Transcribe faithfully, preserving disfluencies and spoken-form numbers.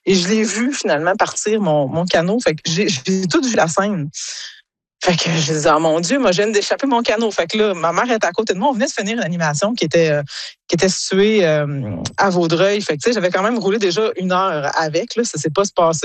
Et je l'ai vu finalement partir mon, mon canot. Fait que j'ai, j'ai tout vu la scène. Fait que je disais, oh mon Dieu, moi, je viens d'échapper mon canot. Fait que là, ma mère était à côté de moi. On venait de finir une animation qui était, euh, qui était située euh, à Vaudreuil. Fait que, tu sais, j'avais quand même roulé déjà une heure avec. Là, ça s'est pas se passé